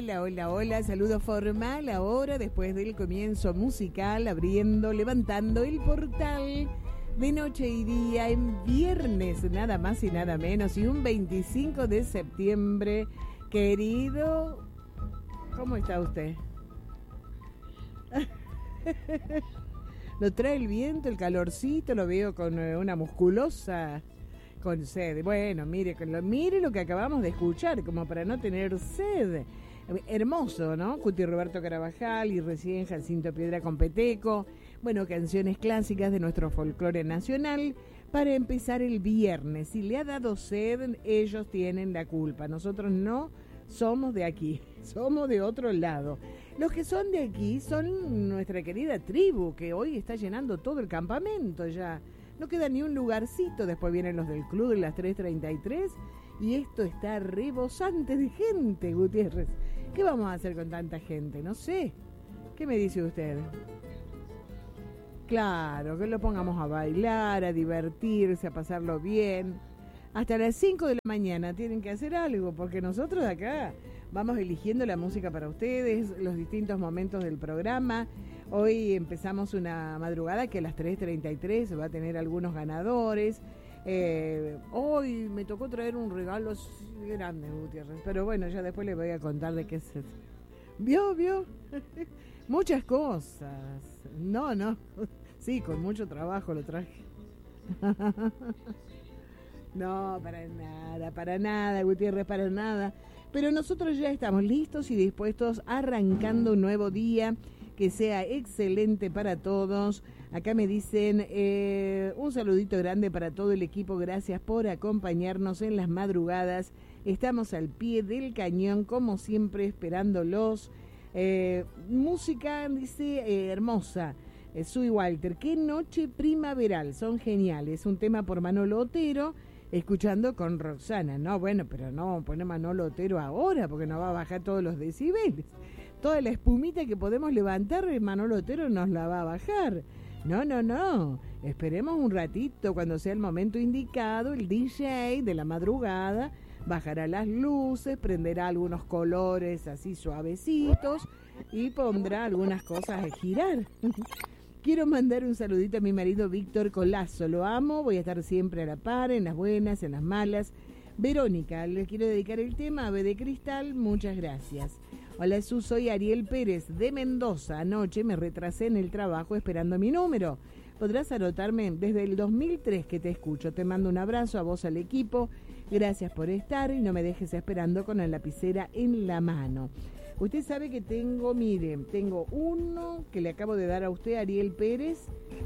Hola, hola, hola, saludo formal ahora después del comienzo musical, levantando el portal de noche y día en viernes, nada más y nada menos, y un 25 de septiembre. Querido, ¿cómo está usted? Lo trae el viento, el calorcito, lo veo con una musculosa, con sed. Bueno, mire lo que acabamos de escuchar, como para no tener sed. Hermoso, ¿no? Cuti Roberto Carabajal y recién Jacinto Piedra con Peteco. Bueno, canciones clásicas de nuestro folclore nacional para empezar el viernes. Si le ha dado sed, ellos tienen la culpa. Nosotros no somos de aquí, somos de otro lado. Los que son de aquí son nuestra querida tribu, que hoy está llenando todo el campamento ya. No queda ni un lugarcito. Después vienen los del club de las 3:33 y esto está rebosante de gente, Gutiérrez. ¿Qué vamos a hacer con tanta gente? No sé. ¿Qué me dice usted? Claro, que lo pongamos a bailar, a divertirse, a pasarlo bien. Hasta las 5 de la mañana tienen que hacer algo, porque nosotros de acá vamos eligiendo la música para ustedes, los distintos momentos del programa. Hoy empezamos una madrugada que a las 3:33 va a tener algunos ganadores. Hoy me tocó traer un regalo grande, Gutiérrez, pero bueno, ya después les voy a contar de qué se... ¿Vio? Muchas cosas. No, sí, con mucho trabajo lo traje. No, para nada, Gutiérrez, para nada. Pero nosotros ya estamos listos y dispuestos, arrancando un nuevo día que sea excelente para todos. Acá me dicen un saludito grande para todo el equipo. Gracias por acompañarnos en las madrugadas. Estamos al pie del cañón, como siempre, esperándolos. Música, dice, hermosa. Sui Walter, qué noche primaveral, son geniales. Un tema por Manolo Otero, escuchando con Roxana. No, bueno, pero no pone Manolo Otero ahora, porque nos va a bajar todos los decibeles. Toda la espumita que podemos levantar, Manolo Otero nos la va a bajar. No. Esperemos un ratito, cuando sea el momento indicado, el DJ de la madrugada bajará las luces, prenderá algunos colores así suavecitos y pondrá algunas cosas a girar. Quiero mandar un saludito a mi marido Víctor Colazo, lo amo, voy a estar siempre a la par, en las buenas, en las malas. Verónica, le quiero dedicar el tema Ave de Cristal, muchas gracias. Hola Su, soy Ariel Pérez de Mendoza. Anoche me retrasé en el trabajo esperando mi número. Podrás anotarme desde el 2003 que te escucho. Te mando un abrazo a vos, al equipo. Gracias por estar y no me dejes esperando con la lapicera en la mano. Usted sabe que tengo uno que le acabo de dar a usted, Ariel Pérez,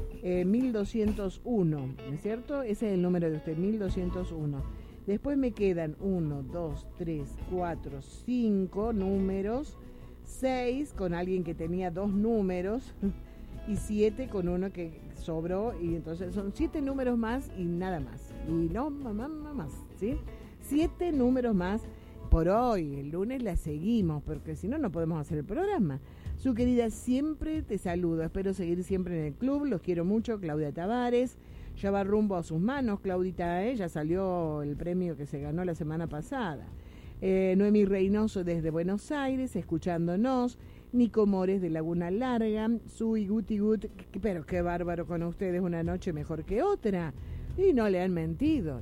1201, ¿no es cierto? Ese es el número de usted, 1201. Después me quedan 1, 2, 3, 4, 5 números, 6 con alguien que tenía 2 números y 7 con uno que sobró, y entonces son 7 números más y nada más. Y no, más, ¿sí? 7 números más por hoy. El lunes la seguimos, porque si no, no podemos hacer el programa. Su querida, siempre te saludo. Espero seguir siempre en el club. Los quiero mucho, Claudia Tavares. Ya va rumbo a sus manos, Claudita, ya salió el premio que se ganó la semana pasada. Noemí Reynoso desde Buenos Aires, escuchándonos. Nico Mores de Laguna Larga. Sui Guti Gut, pero qué bárbaro con ustedes, una noche mejor que otra. Y no le han mentido,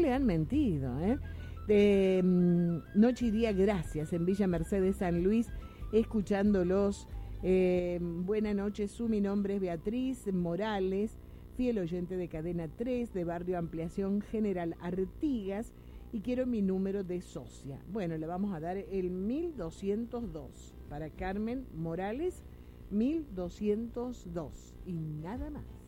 Noche y día, gracias, en Villa Mercedes, San Luis, escuchándolos. Buena noche, Su, mi nombre es Beatriz Morales, fiel oyente de Cadena 3, de Barrio Ampliación General Artigas, y quiero mi número de socia. Bueno, le vamos a dar el 1202 para Carmen Morales, 1202, y nada más.